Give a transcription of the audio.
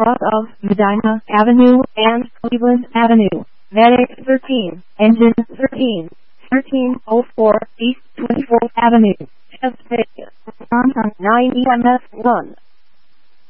cross of Medina Avenue and Cleveland Avenue. Medic 13, Engine 13, 1304 East 24th Avenue. Just 9 EMS 1.